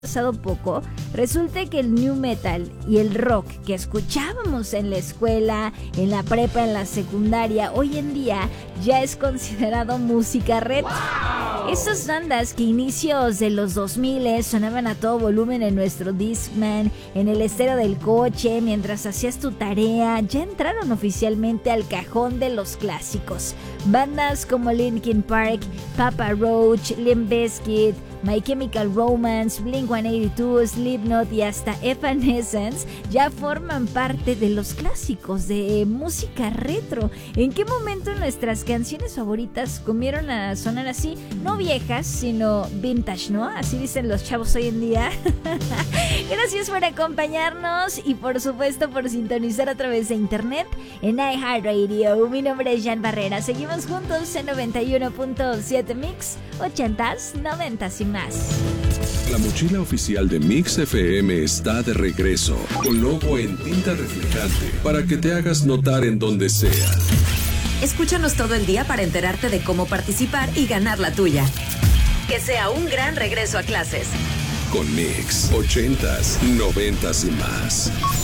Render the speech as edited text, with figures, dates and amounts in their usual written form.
pasado poco, resulta que el new metal y el rock que escuchábamos en la escuela, en la prepa, en la secundaria, hoy en día ya es considerado música retro. Esas bandas que inicios de los 2000 sonaban a todo volumen en nuestro Discman, en el estéreo del coche, mientras hacías tu tarea, ya entraron oficialmente al cajón de los clásicos. Bandas como Linkin Park, Papa Roach, Limp Bizkit, My Chemical Romance, Blink-182, Slipknot y hasta Evanescence ya forman parte de los clásicos de música retro. ¿En qué momento nuestras canciones favoritas comieron a sonar así? No viejas, sino vintage, ¿no? Así dicen los chavos hoy en día. Gracias por acompañarnos y por supuesto por sintonizar a través de internet en iHeartRadio. Mi nombre es Jan Barrera. Seguimos juntos en 91.7 Mix, 80s, 90s y más. La mochila oficial de Mix FM está de regreso, con logo en tinta reflejante, para que te hagas notar en donde sea. Escúchanos todo el día para enterarte de cómo participar y ganar la tuya. Que sea un gran regreso a clases. Con Mix, 80s, 90s y más.